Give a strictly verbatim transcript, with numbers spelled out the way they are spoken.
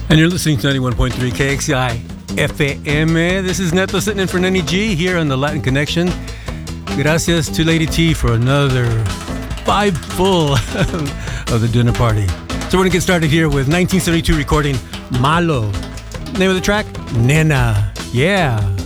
And you're listening to ninety-one point three K X C I F M. This is Neto sitting in for Nenny G here on the Latin Connection. Gracias to Lady T for another vibe full of the dinner party. So we're going to get started here with nineteen seventy-two recording Malo. Name of the track? Nena. Yeah.